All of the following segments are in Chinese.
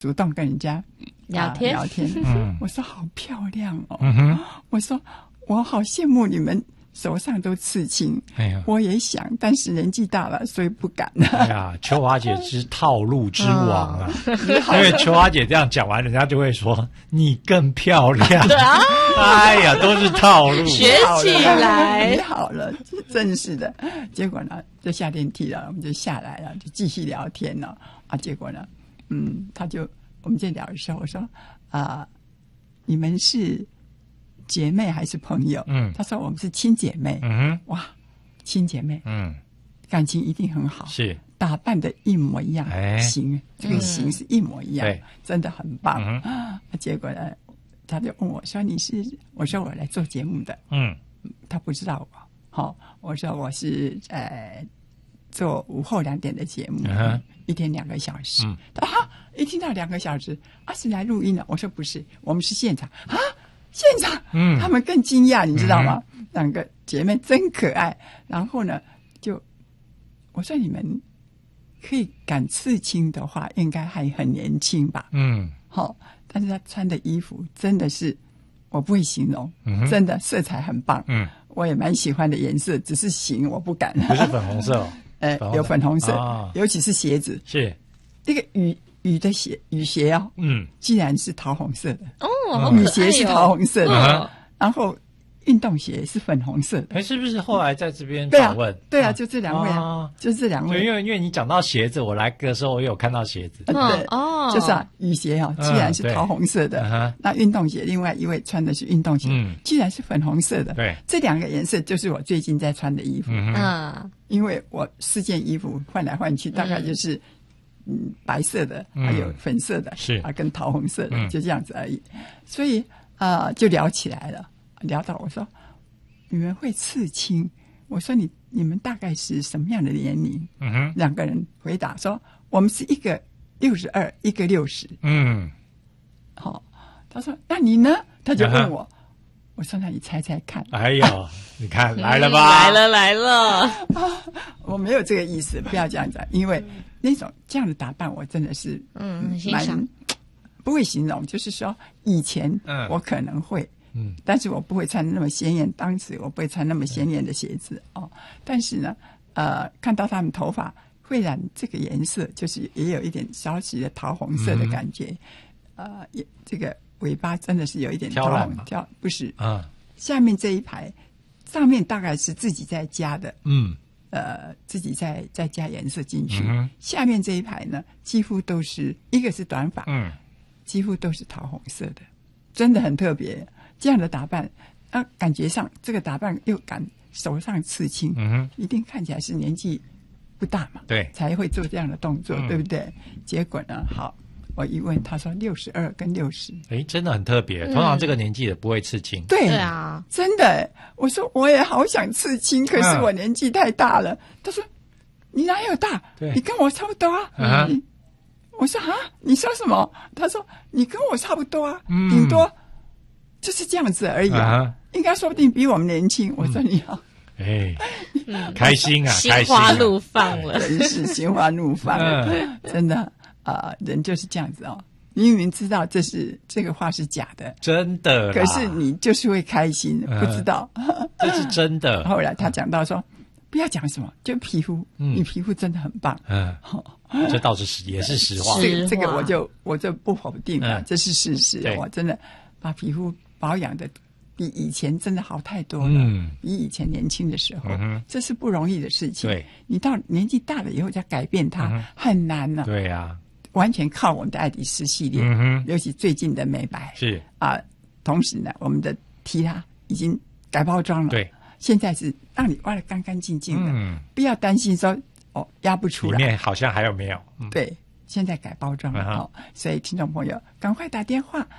主动跟人家聊天， 我说好漂亮哦，我说我好羡慕你们手上都刺青，我也想，但是年纪大了，所以不敢。 哎呀，秋华姐是套路之王啊！因为秋华姐这样讲完，人家就会说你更漂亮。 对啊， 哎呀，都是套路， 学起来。 好了，真是的。结果呢，就下电梯了，我们就下来了，就继续聊天了。结果呢，我们在聊的时候，我说你们是姐妹还是朋友？他说我们是亲姐妹。哇，亲姐妹，感情一定很好，是打扮的一模一样，型这个型是一模一样，真的很棒。结果呢，他就问我说：“你是？”我说：“我来做节目的。”他不知道我。好，我说我是做午后2点的节目，一天2个小时。他一听到2个小时，是来录音的。我说不是，我们是现场啊。现场，他们更惊讶，你知道吗？2个姐妹真可爱。然后呢，我说你们可以敢刺青的话，应该还很年轻吧？好，但是她穿的衣服真的是我不会形容，真的色彩很棒。我也蛮喜欢的颜色，只是型我不敢。 不是粉红色哦， 有粉红色，尤其是鞋子， 是那个雨鞋哦，竟然是桃红色的哦， 雨鞋是桃红色的，然后运动鞋是粉红色的。 是不是后来在这边访问？ 对啊，就这2位就这2位。 因为你讲到鞋子，我来的时候我有看到鞋子， 对，就是雨鞋既然是桃红色的，那运动鞋另外一位穿的是运动鞋，居然是粉红色的。对，这2个颜色就是我最近在穿的衣服。因为我4件衣服换来换去，大概就是白色的，还有粉色的，是跟桃红色的，就这样子而已。所以就聊起来了，聊到我说你们会刺青，我说你们大概是什么样的年龄？2个人回答说我们是一个62，一个60。好，他说那你呢？他就问我。我说那你猜猜看。 哎呦，你看来了吧？ 来了我没有这个意思，不要这样讲，因为那种这样的打扮我真的是蛮不会形容，就是说以前我可能会但是我不会穿那么鲜艳，当时我不会穿那么鲜艳的鞋子但是呢看到他们头发会染这个颜色，就是也有一点少许的桃红色的感觉。也这个尾巴真的是有一点挑染吗？ 不是下面这一排上面大概是自己在加的，自己再加颜色进去。下面这一排呢，几乎都是一个是短发，几乎都是桃红色的，真的很特别。这样的打扮，感觉上这个打扮又敢手上刺青，一定看起来是年纪不大嘛，对，才会做这样的动作，对不对？结果呢，好。我一问，他说62跟60， 真的很特别。通常这个年纪的不会刺青。 对啊，真的。我说我也好想刺青，可是我年纪太大了。他说你哪有大？你跟我差不多啊。我说你说什么？他说你跟我差不多啊，顶多就是这样子而已啊。应该说不定比我们年轻。我说你好。 开心啊， 心花怒放了， 真是心花怒放了，真的。人就是这样子明明知道这个话是假的， 真的， 可是你就是会开心，不知道这是真的。 后来他讲到说，不要讲什么，就皮肤，你皮肤真的很棒。 这倒是也是实话。 这个我就不否定了，这是事实。我真的把皮肤保养的比以前真的好太多了，比以前年轻的时候，这是不容易的事情。对，你到年纪大了以后再改变它，很难了。对呀。完全靠我们的爱迪丝系列，尤其最近的美白是同时呢，我们的提拉已经改包装了，对，现在是让你挖得干干净净的，不要担心说压不出来， 里面好像还有没有？ 对，现在改包装了所以听众朋友赶快打电话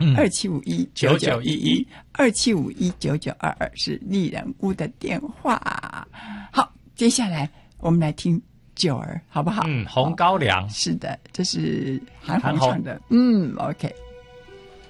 27519911 27519922是丽人屋的电话。好，接下来我们来听。九儿好不好？ 红高粱， 是的，这是韩红唱的。OK。